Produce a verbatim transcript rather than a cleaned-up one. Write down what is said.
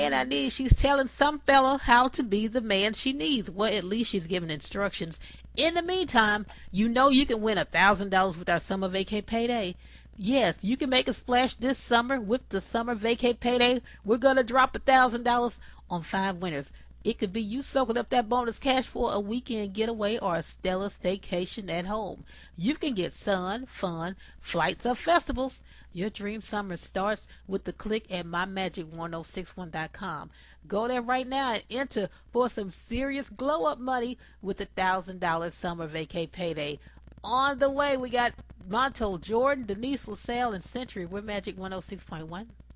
And I need, she's telling some fella how to be the man she needs. Well, at least she's giving instructions. In the meantime, you know you can win a thousand dollars with our summer vacay payday. Yes, you can make a splash this summer with the summer vacay payday. We're gonna drop a thousand dollars on five winners. It could be you soaking up that bonus cash for a weekend getaway or a stellar staycation at home. You can get sun, fun, flights, or festivals. Your dream summer starts with the click at my magic one oh six one dot com. Go there right now and enter for some serious glow up money with the thousand dollar summer vacay payday. On the way, we got Monto, Jordan, Denise LaSalle, and Century. We're Magic one oh six point one.